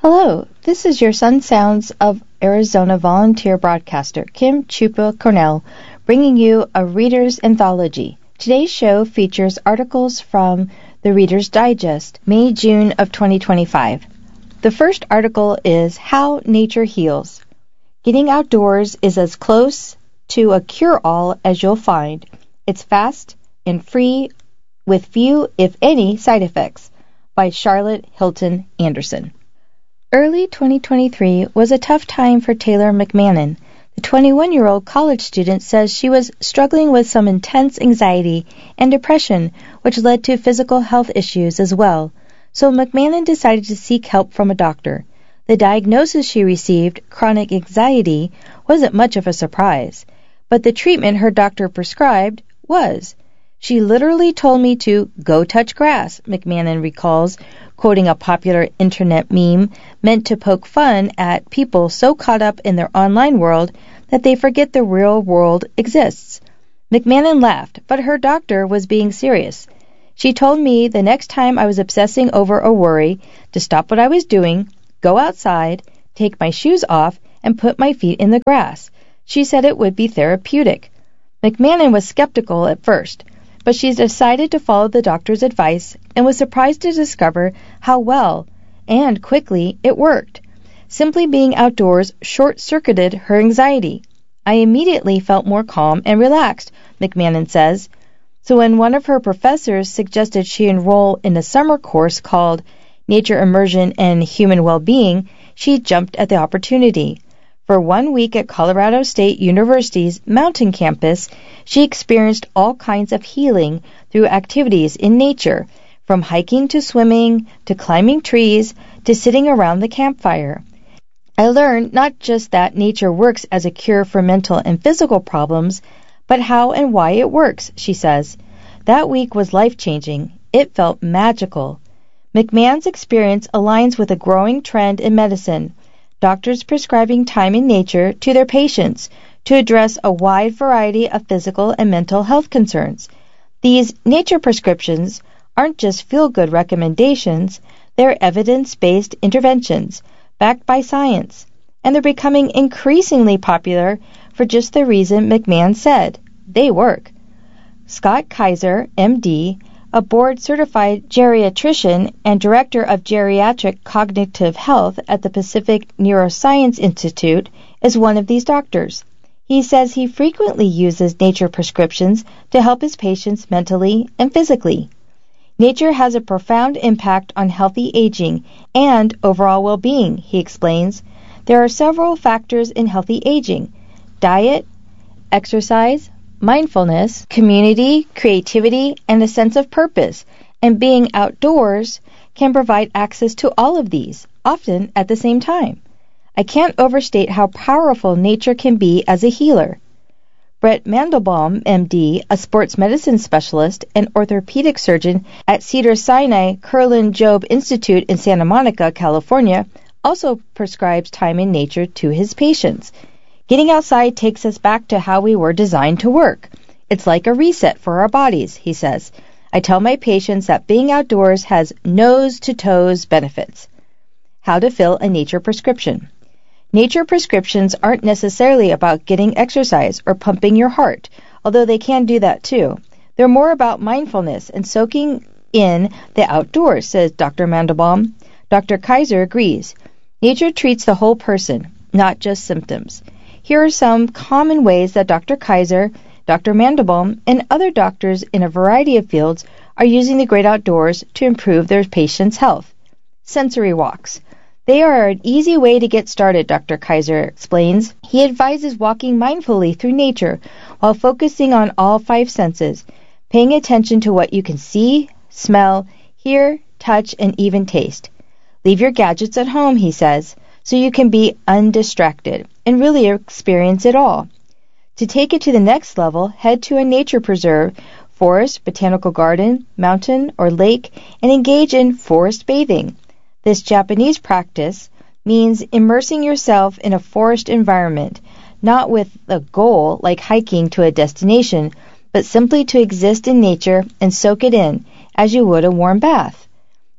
Hello, this is your Sun Sounds of Arizona volunteer broadcaster, Kim Chupa Cornell, bringing you a Reader's Anthology. Today's show features articles from the Reader's Digest, May-June of 2025. The first article is How Nature Heals. Getting outdoors is as close to a cure-all as you'll find. It's fast and free with few, if any, side effects, by Charlotte Hilton Anderson. Early 2023 was a tough time for Taylor McMahon. The 21-year-old college student says she was struggling with some intense anxiety and depression, which led to physical health issues as well. So McMahon decided to seek help from a doctor. The diagnosis she received, chronic anxiety, wasn't much of a surprise. But the treatment her doctor prescribed was. She literally told me to go touch grass, McMahon recalls, quoting a popular internet meme meant to poke fun at people so caught up in their online world that they forget the real world exists. McMahon laughed, but her doctor was being serious. She told me the next time I was obsessing over a worry to stop what I was doing, go outside, take my shoes off, and put my feet in the grass. She said it would be therapeutic. McMahon was skeptical at first, but she decided to follow the doctor's advice and was surprised to discover how well and quickly it worked. Simply being outdoors short-circuited her anxiety. I immediately felt more calm and relaxed, McMahon says. So when one of her professors suggested she enroll in a summer course called Nature Immersion and Human Well-Being, she jumped at the opportunity. For 1 week at Colorado State University's mountain campus, she experienced all kinds of healing through activities in nature, from hiking to swimming to climbing trees to sitting around the campfire. I learned not just that nature works as a cure for mental and physical problems, but how and why it works, she says. That week was life-changing. It felt magical. McMahon's experience aligns with a growing trend in medicine. Doctors prescribing time in nature to their patients to address a wide variety of physical and mental health concerns. These nature prescriptions aren't just feel-good recommendations, they're evidence-based interventions backed by science, and they're becoming increasingly popular for just the reason McMahon said. They work. Scott Kaiser, MD, a board-certified geriatrician and director of geriatric cognitive health at the Pacific Neuroscience Institute, is one of these doctors. He says he frequently uses nature prescriptions to help his patients mentally and physically. Nature has a profound impact on healthy aging and overall well-being, he explains. There are several factors in healthy aging: diet, exercise, mindfulness, community, creativity, and a sense of purpose, and being outdoors can provide access to all of these, often at the same time. I can't overstate how powerful nature can be as a healer. Brett Mandelbaum, MD, a sports medicine specialist and orthopedic surgeon at Cedars-Sinai Kerlan-Jobe Institute in Santa Monica, California, also prescribes time in nature to his patients. Getting outside takes us back to how we were designed to work. It's like a reset for our bodies, he says. I tell my patients that being outdoors has nose-to-toes benefits. How to fill a nature prescription. Nature prescriptions aren't necessarily about getting exercise or pumping your heart, although they can do that too. They're more about mindfulness and soaking in the outdoors, says Dr. Mandelbaum. Dr. Kaiser agrees. Nature treats the whole person, not just symptoms. Here are some common ways that Dr. Kaiser, Dr. Mandelbaum, and other doctors in a variety of fields are using the great outdoors to improve their patients' health. Sensory walks. They are an easy way to get started, Dr. Kaiser explains. He advises walking mindfully through nature while focusing on all 5 senses, paying attention to what you can see, smell, hear, touch, and even taste. Leave your gadgets at home, he says, so you can be undistracted and really experience it all. To take it to the next level, head to a nature preserve, forest, botanical garden, mountain, or lake, and engage in forest bathing. This Japanese practice means immersing yourself in a forest environment, not with a goal like hiking to a destination, but simply to exist in nature and soak it in, as you would a warm bath.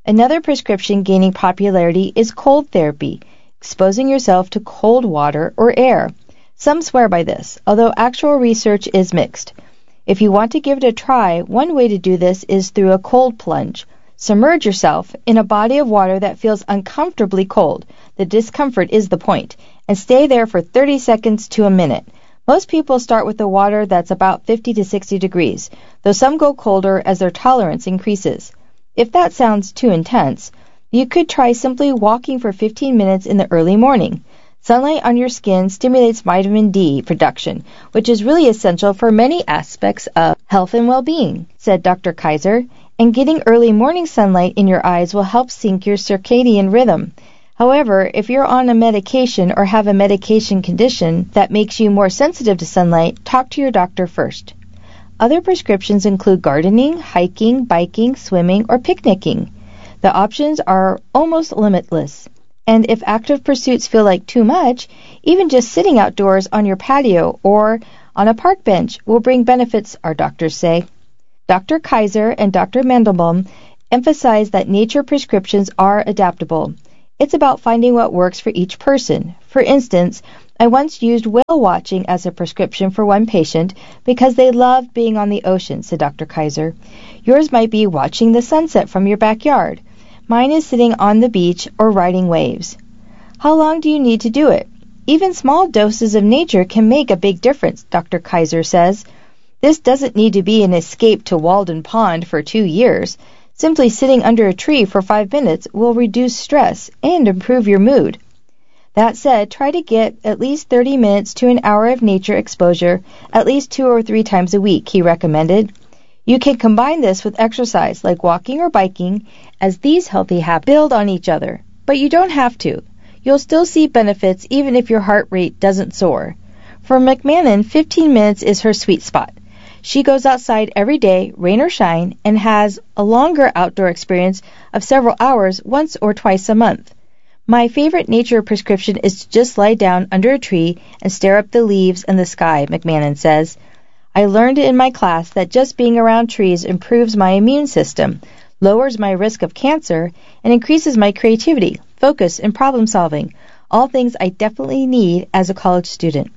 Another prescription gaining popularity is cold therapy, exposing yourself to cold water or air. Some swear by this, although actual research is mixed. If you want to give it a try, one way to do this is through a cold plunge. Submerge yourself in a body of water that feels uncomfortably cold. The discomfort is the point, and stay there for 30 seconds to a minute. Most people start with the water that's about 50 to 60 degrees, though some go colder as their tolerance increases. If that sounds too intense, you could try simply walking for 15 minutes in the early morning. Sunlight on your skin stimulates vitamin D production, which is really essential for many aspects of health and well-being, said Dr. Kaiser, and getting early morning sunlight in your eyes will help sync your circadian rhythm. However, if you're on a medication or have a medication condition that makes you more sensitive to sunlight, talk to your doctor first. Other prescriptions include gardening, hiking, biking, swimming, or picnicking. The options are almost limitless. And if active pursuits feel like too much, even just sitting outdoors on your patio or on a park bench will bring benefits, our doctors say. Dr. Kaiser and Dr. Mandelbaum emphasize that nature prescriptions are adaptable. It's about finding what works for each person. For instance, I once used whale watching as a prescription for one patient because they loved being on the ocean, said Dr. Kaiser. Yours might be watching the sunset from your backyard. Mine is sitting on the beach or riding waves. How long do you need to do it? Even small doses of nature can make a big difference, Dr. Kaiser says. This doesn't need to be an escape to Walden Pond for 2 years. Simply sitting under a tree for 5 minutes will reduce stress and improve your mood. That said, try to get at least 30 minutes to an hour of nature exposure at least 2 or 3 times a week, he recommended. You can combine this with exercise like walking or biking, as these healthy habits build on each other. But you don't have to. You'll still see benefits even if your heart rate doesn't soar. For McMahon, 15 minutes is her sweet spot. She goes outside every day, rain or shine, and has a longer outdoor experience of several hours once or twice a month. My favorite nature prescription is to just lie down under a tree and stare up the leaves and the sky, McMahon says. I learned in my class that just being around trees improves my immune system, lowers my risk of cancer, and increases my creativity, focus, and problem solving, all things I definitely need as a college student.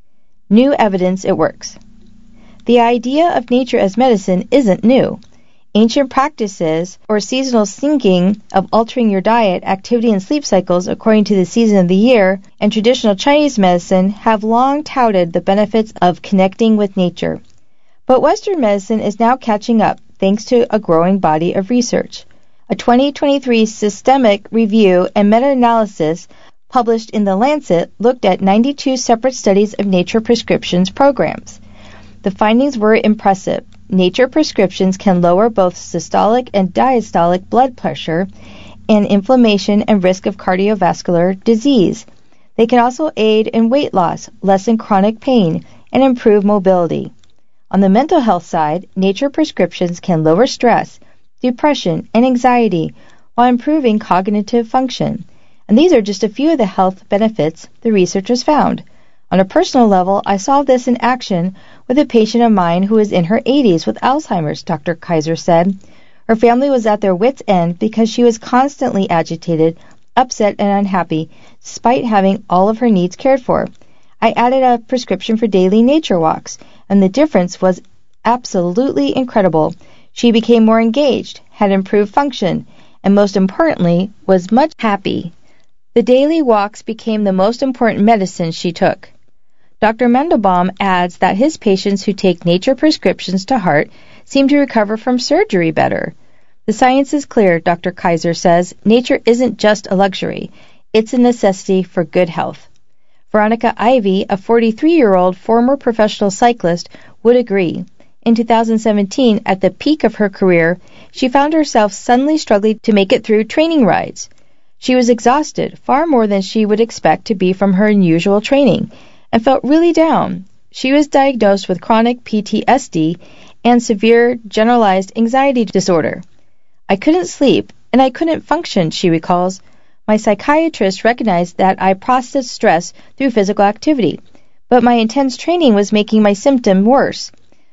New evidence it works. The idea of nature as medicine isn't new. Ancient practices or seasonal syncing of altering your diet, activity, and sleep cycles according to the season of the year and traditional Chinese medicine have long touted the benefits of connecting with nature. But Western medicine is now catching up thanks to a growing body of research. A 2023 systemic review and meta-analysis published in The Lancet looked at 92 separate studies of nature prescriptions programs. The findings were impressive. Nature prescriptions can lower both systolic and diastolic blood pressure and inflammation and risk of cardiovascular disease. They can also aid in weight loss, lessen chronic pain, and improve mobility. On the mental health side, nature prescriptions can lower stress, depression, and anxiety while improving cognitive function. And these are just a few of the health benefits the researchers found. On a personal level, I saw this in action with a patient of mine who is in her 80s with Alzheimer's, Dr. Kaiser said. Her family was at their wits' end because she was constantly agitated, upset, and unhappy, despite having all of her needs cared for. I added a prescription for daily nature walks, and the difference was absolutely incredible. She became more engaged, had improved function, and most importantly, was much happy. The daily walks became the most important medicine she took. Dr. Mandelbaum adds that his patients who take nature prescriptions to heart seem to recover from surgery better. The science is clear, Dr. Kaiser says. Nature isn't just a luxury. It's a necessity for good health. Veronica Ivy, a 43-year-old former professional cyclist, would agree. In 2017, at the peak of her career, she found herself suddenly struggling to make it through training rides. She was exhausted, far more than she would expect to be from her unusual training, and felt really down. She was diagnosed with chronic PTSD and severe generalized anxiety disorder. I couldn't sleep, and I couldn't function, she recalls. My psychiatrist recognized that I processed stress through physical activity, but my intense training was making my symptom worse.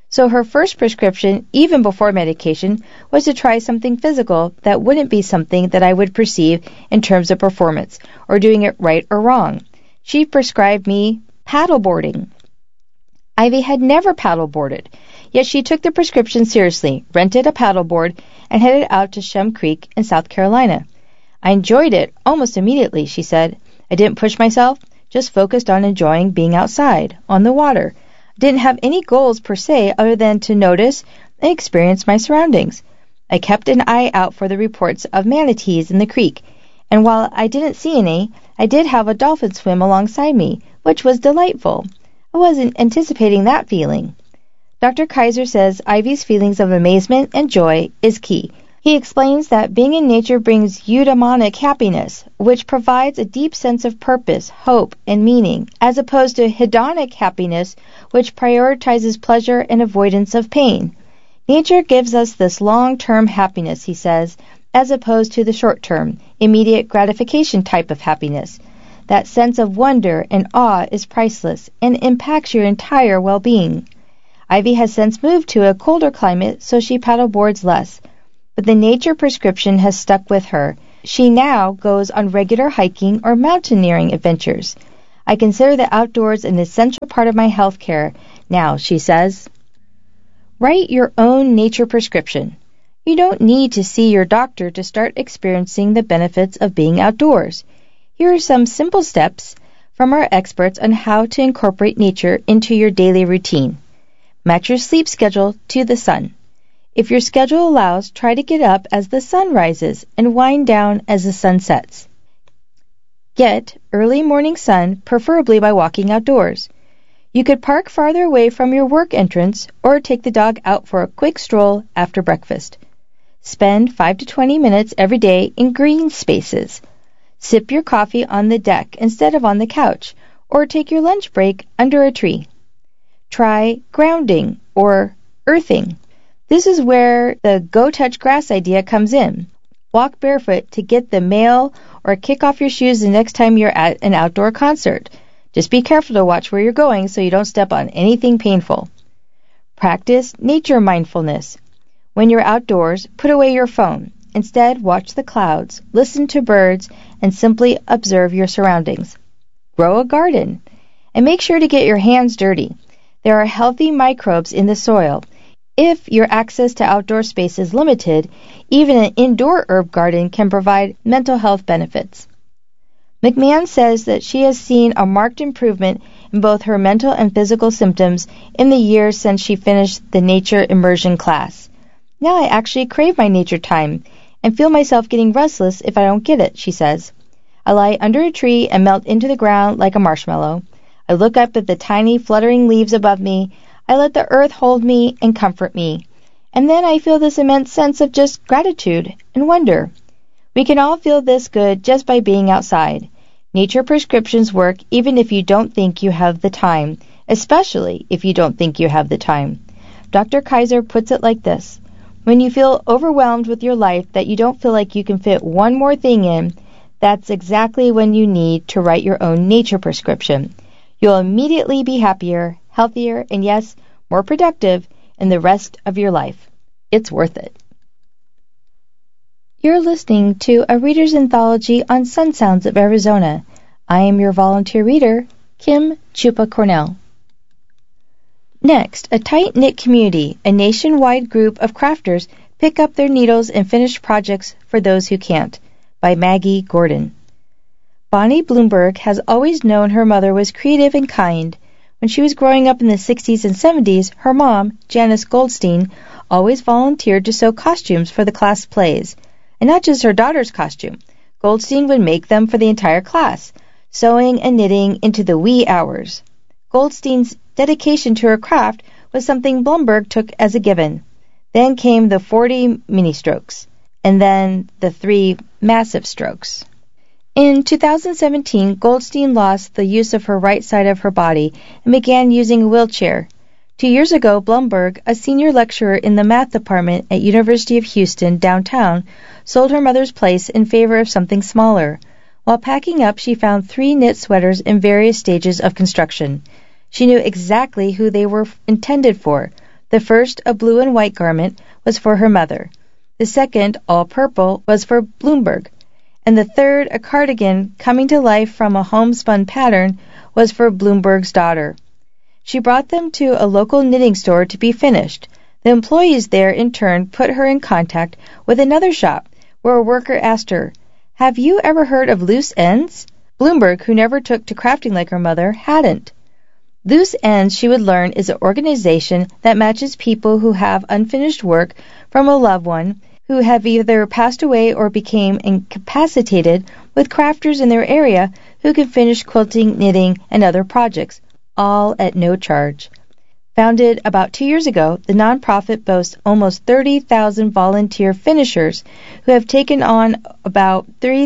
So her first prescription, even before medication, was to try something physical that wouldn't be something that I would perceive in terms of performance or doing it right or wrong. She prescribed me paddleboarding. Ivy had never paddleboarded, yet she took the prescription seriously, rented a paddleboard, and headed out to Shem Creek in South Carolina. I enjoyed it almost immediately, she said. I didn't push myself, just focused on enjoying being outside, on the water. I didn't have any goals per se other than to notice and experience my surroundings. I kept an eye out for the reports of manatees in the creek, and while I didn't see any, I did have a dolphin swim alongside me, which was delightful. I wasn't anticipating that feeling. Dr. Kaiser says Ivy's feelings of amazement and joy is key. He explains that being in nature brings eudaimonic happiness, which provides a deep sense of purpose, hope, and meaning, as opposed to hedonic happiness, which prioritizes pleasure and avoidance of pain. Nature gives us this long-term happiness, he says, as opposed to the short-term, immediate gratification type of happiness. That sense of wonder and awe is priceless and impacts your entire well-being. Ivy has since moved to a colder climate, so she paddleboards less. But the nature prescription has stuck with her. She now goes on regular hiking or mountaineering adventures. I consider the outdoors an essential part of my health care now, she says. Write your own nature prescription. You don't need to see your doctor to start experiencing the benefits of being outdoors. Here are some simple steps from our experts on how to incorporate nature into your daily routine. Match your sleep schedule to the sun. If your schedule allows, try to get up as the sun rises and wind down as the sun sets. Get early morning sun, preferably by walking outdoors. You could park farther away from your work entrance or take the dog out for a quick stroll after breakfast. Spend 5 to 20 minutes every day in green spaces. Sip your coffee on the deck instead of on the couch, or take your lunch break under a tree. Try grounding or earthing. This is where the go touch grass idea comes in. Walk barefoot to get the mail or kick off your shoes the next time you're at an outdoor concert. Just be careful to watch where you're going so you don't step on anything painful. Practice nature mindfulness. When you're outdoors, put away your phone. Instead, watch the clouds, listen to birds, and simply observe your surroundings. Grow a garden. And make sure to get your hands dirty. There are healthy microbes in the soil. If your access to outdoor space is limited, even an indoor herb garden can provide mental health benefits. McMahon says that she has seen a marked improvement in both her mental and physical symptoms in the years since she finished the nature immersion class. Now I actually crave my nature time and feel myself getting restless if I don't get it, she says. I lie under a tree and melt into the ground like a marshmallow. I look up at the tiny fluttering leaves above me. I let the earth hold me and comfort me. And then I feel this immense sense of just gratitude and wonder. We can all feel this good just by being outside. Nature prescriptions work even if you don't think you have the time, especially if you don't think you have the time. Dr. Kaiser puts it like this. When you feel overwhelmed with your life that you don't feel like you can fit one more thing in, that's exactly when you need to write your own nature prescription. You'll immediately be happier, healthier, and yes, more productive in the rest of your life. It's worth it. You're listening to a Reader's Anthology on Sun Sounds of Arizona. I am your volunteer reader, Kim Chupa Cornell. Next, a tight-knit community, a nationwide group of crafters pick up their needles and finish projects for those who can't, by Maggie Gordon. Bonnie Bloomberg has always known her mother was creative and kind. When she was growing up in the 60s and 70s, her mom, Janice Goldstein, always volunteered to sew costumes for the class plays. And not just her daughter's costume. Goldstein would make them for the entire class, sewing and knitting into the wee hours. Goldstein's dedication to her craft was something Bloomberg took as a given. Then came the 40 mini-strokes, and then the 3 massive strokes. In 2017, Goldstein lost the use of her right side of her body and began using a wheelchair. 2 years ago, Bloomberg, a senior lecturer in the math department at University of Houston downtown, sold her mother's place in favor of something smaller. While packing up, she found 3 knit sweaters in various stages of construction. She knew exactly who they were intended for, The first, a blue and white garment, was for her mother. The second, all purple, was for Bloomberg. And the third, a cardigan coming to life from a homespun pattern, was for Bloomberg's daughter. She brought them to a local knitting store to be finished. The employees there, in turn, put her in contact with another shop, where a worker asked her, "Have you ever heard of Loose Ends?" Bloomberg, who never took to crafting like her mother, hadn't. Loose Ends, she would learn, is an organization that matches people who have unfinished work from a loved one who have either passed away or became incapacitated with crafters in their area who can finish quilting, knitting, and other projects, all at no charge. Founded about 2 years ago, the nonprofit boasts almost 30,000 volunteer finishers who have taken on about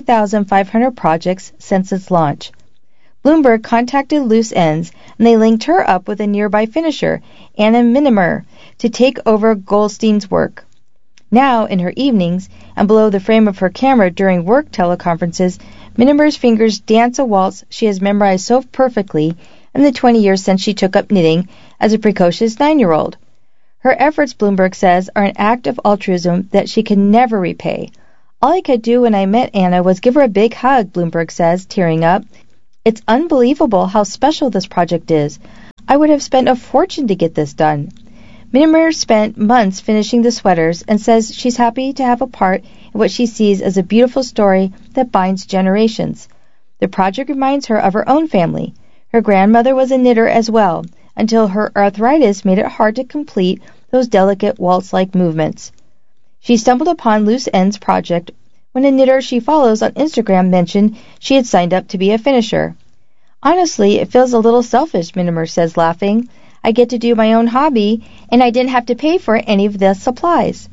3,500 projects since its launch. Bloomberg contacted Loose Ends, and they linked her up with a nearby finisher, Anna Minimer, to take over Goldstein's work. Now, in her evenings, and below the frame of her camera during work teleconferences, Minimer's fingers dance a waltz she has memorized so perfectly in the 20 years since she took up knitting as a precocious 9-year-old. Her efforts, Bloomberg says, are an act of altruism that she can never repay. "All I could do when I met Anna was give her a big hug," Bloomberg says, tearing up. "It's unbelievable how special this project is. I would have spent a fortune to get this done." Minimer spent months finishing the sweaters and says she's happy to have a part in what she sees as a beautiful story that binds generations. The project reminds her of her own family. Her grandmother was a knitter as well, until her arthritis made it hard to complete those delicate waltz-like movements. She stumbled upon Loose Ends project when a knitter she follows on Instagram mentioned she had signed up to be a finisher. "Honestly, it feels a little selfish," Minimer says, laughing. "I get to do my own hobby, and I didn't have to pay for any of the supplies."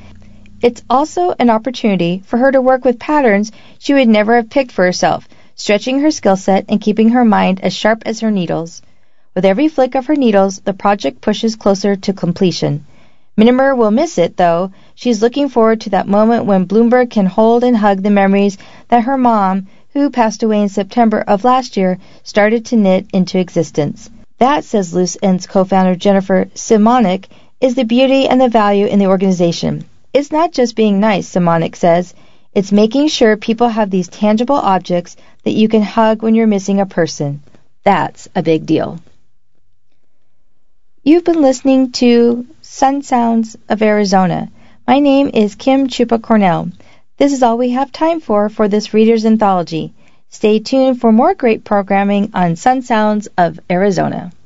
It's also an opportunity for her to work with patterns she would never have picked for herself, stretching her skill set and keeping her mind as sharp as her needles. With every flick of her needles, the project pushes closer to completion. Minimer will miss it, though. She's looking forward to that moment when Bloomberg can hold and hug the memories that her mom, who passed away in September of last year, started to knit into existence. That, says Loose Ends co-founder Jennifer Simonik, is the beauty and the value in the organization. It's not just being nice, Simonik says. It's making sure people have these tangible objects that you can hug when you're missing a person. That's a big deal. You've been listening to Sun Sounds of Arizona. My name is Kim Chupa Cornell. This is all we have time for this Reader's Anthology. Stay tuned for more great programming on Sun Sounds of Arizona.